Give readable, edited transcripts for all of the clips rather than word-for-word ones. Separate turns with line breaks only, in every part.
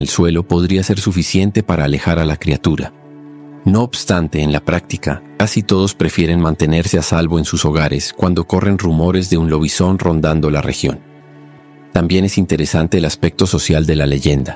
El suelo podría ser suficiente para alejar a la criatura. No obstante, en la práctica, casi todos prefieren mantenerse a salvo en sus hogares cuando corren rumores de un lobizón rondando la región. También es interesante el aspecto social de la leyenda.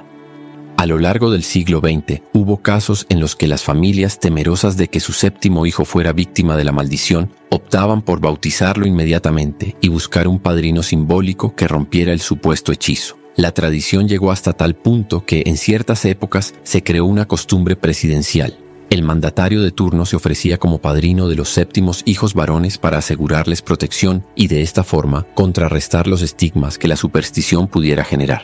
A lo largo del siglo XX, hubo casos en los que las familias, temerosas de que su séptimo hijo fuera víctima de la maldición, optaban por bautizarlo inmediatamente y buscar un padrino simbólico que rompiera el supuesto hechizo. La tradición llegó hasta tal punto que, en ciertas épocas, se creó una costumbre presidencial. El mandatario de turno se ofrecía como padrino de los séptimos hijos varones para asegurarles protección y, de esta forma, contrarrestar los estigmas que la superstición pudiera generar.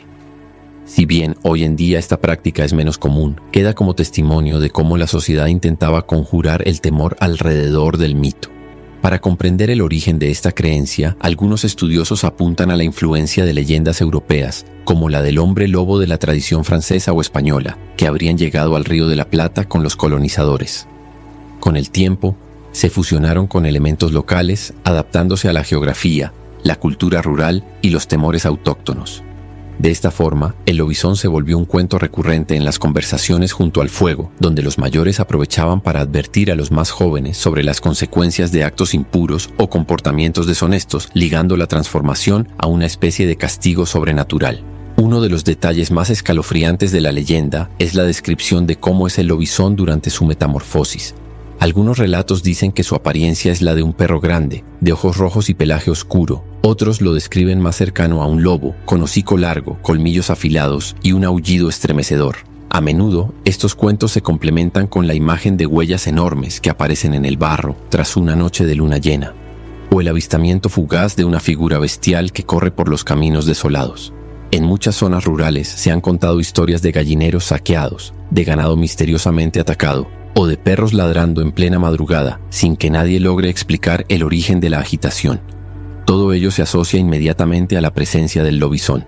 Si bien hoy en día esta práctica es menos común, queda como testimonio de cómo la sociedad intentaba conjurar el temor alrededor del mito. Para comprender el origen de esta creencia, algunos estudiosos apuntan a la influencia de leyendas europeas, como la del hombre lobo de la tradición francesa o española, que habrían llegado al Río de la Plata con los colonizadores. Con el tiempo, se fusionaron con elementos locales, adaptándose a la geografía, la cultura rural y los temores autóctonos. De esta forma, el lobizón se volvió un cuento recurrente en las conversaciones junto al fuego, donde los mayores aprovechaban para advertir a los más jóvenes sobre las consecuencias de actos impuros o comportamientos deshonestos, ligando la transformación a una especie de castigo sobrenatural. Uno de los detalles más escalofriantes de la leyenda es la descripción de cómo es el lobizón durante su metamorfosis. Algunos relatos dicen que su apariencia es la de un perro grande, de ojos rojos y pelaje oscuro. Otros lo describen más cercano a un lobo, con hocico largo, colmillos afilados y un aullido estremecedor. A menudo, estos cuentos se complementan con la imagen de huellas enormes que aparecen en el barro tras una noche de luna llena, o el avistamiento fugaz de una figura bestial que corre por los caminos desolados. En muchas zonas rurales se han contado historias de gallineros saqueados, de ganado misteriosamente atacado, o de perros ladrando en plena madrugada sin que nadie logre explicar el origen de la agitación. Todo ello se asocia inmediatamente a la presencia del lobizón.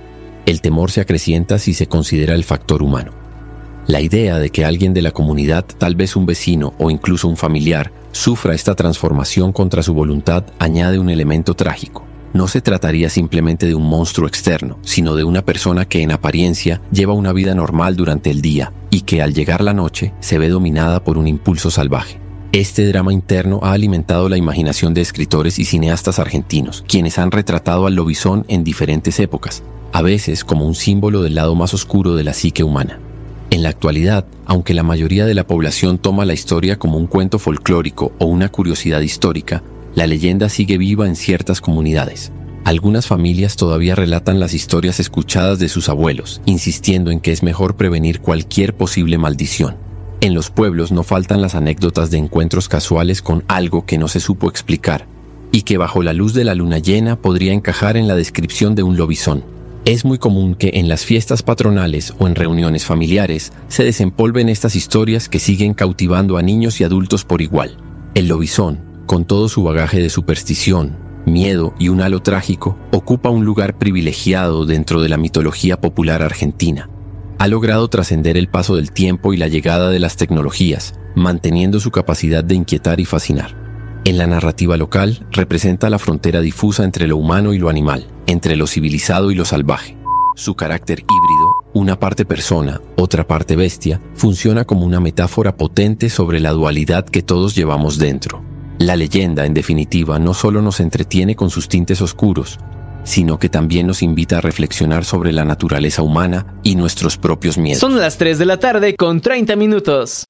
El temor se acrecienta si se considera el factor humano. La idea de que alguien de la comunidad, tal vez un vecino o incluso un familiar, sufra esta transformación contra su voluntad añade un elemento trágico. No se trataría simplemente de un monstruo externo, sino de una persona que en apariencia lleva una vida normal durante el día y que al llegar la noche se ve dominada por un impulso salvaje. Este drama interno ha alimentado la imaginación de escritores y cineastas argentinos, quienes han retratado al lobizón en diferentes épocas, a veces como un símbolo del lado más oscuro de la psique humana. En la actualidad, aunque la mayoría de la población toma la historia como un cuento folclórico o una curiosidad histórica, la leyenda sigue viva en ciertas comunidades. Algunas familias todavía relatan las historias escuchadas de sus abuelos, insistiendo en que es mejor prevenir cualquier posible maldición. En los pueblos no faltan las anécdotas de encuentros casuales con algo que no se supo explicar, y que bajo la luz de la luna llena podría encajar en la descripción de un lobizón. Es muy común que en las fiestas patronales o en reuniones familiares se desempolven estas historias que siguen cautivando a niños y adultos por igual. El lobizón, con todo su bagaje de superstición, miedo y un halo trágico, ocupa un lugar privilegiado dentro de la mitología popular argentina. Ha logrado trascender el paso del tiempo y la llegada de las tecnologías, manteniendo su capacidad de inquietar y fascinar. En la narrativa local, representa la frontera difusa entre lo humano y lo animal, entre lo civilizado y lo salvaje. Su carácter híbrido, una parte persona, otra parte bestia, funciona como una metáfora potente sobre la dualidad que todos llevamos dentro. La leyenda, en definitiva, no solo nos entretiene con sus tintes oscuros, sino que también nos invita a reflexionar sobre la naturaleza humana y nuestros propios miedos.
Son las 3 de la tarde con 30 minutos.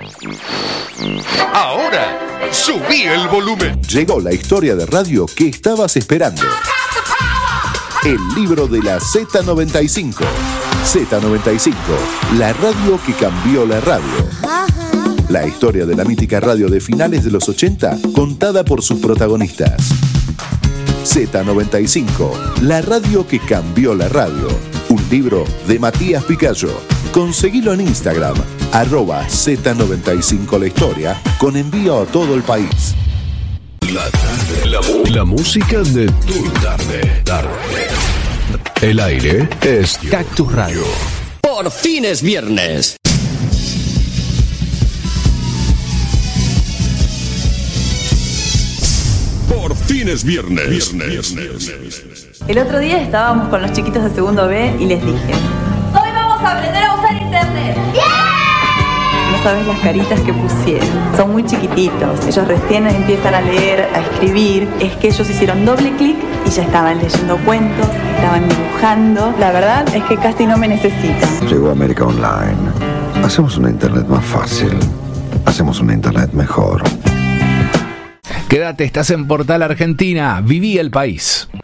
Ahora, subí el volumen.
Llegó la historia de radio que estabas esperando. El libro de la Z95. Z95, la radio que cambió la radio. La historia de la mítica radio de finales de los 80, contada por sus protagonistas. Z95, la radio que cambió la radio. Un libro de Matías Picayo. Conseguilo en Instagram, @Z95 la historia, con envío a todo el país.
La tarde, la música de tu tarde. El aire es
Cactus Radio.
Por fin es viernes.
Por fin es viernes.
El otro día estábamos con los chiquitos de segundo B y les dije: hoy vamos a aprender a usar sabes las caritas que pusieron. Son muy chiquititos. Ellos recién empiezan a leer, a escribir. Es que ellos hicieron doble clic y ya estaban leyendo cuentos, estaban dibujando. La verdad es que casi no me necesitan.
Llegó América Online. Hacemos una internet más fácil. Hacemos una internet mejor.
Quédate, estás en Portal Argentina. Viví el país.